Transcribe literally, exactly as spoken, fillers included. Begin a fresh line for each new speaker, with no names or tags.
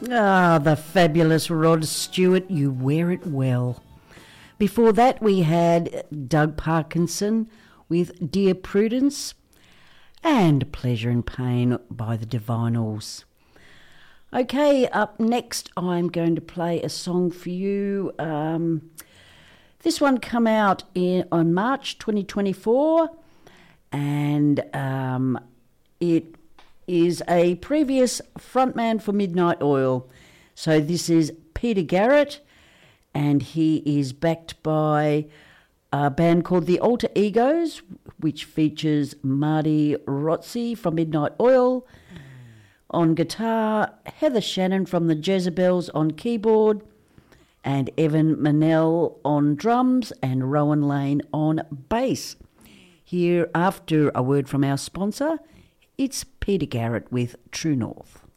Ah, the fabulous Rod Stewart, You Wear It Well. Before that we had Doug Parkinson with Dear Prudence and Pleasure and Pain by the Divinals. Okay, up next I'm going to play a song for you. Um, this one come out in on March twenty twenty-four, and um, it is a previous frontman for Midnight Oil. So this is Peter Garrett, and he is backed by a band called The Alter Egos, which features Marty Rotzi from Midnight Oil on guitar, Heather Shannon from the Jezebels on keyboard, and Evan Manel on drums, and Rowan Lane on bass. Here, after a word from our sponsor, it's Peter Garrett with True North.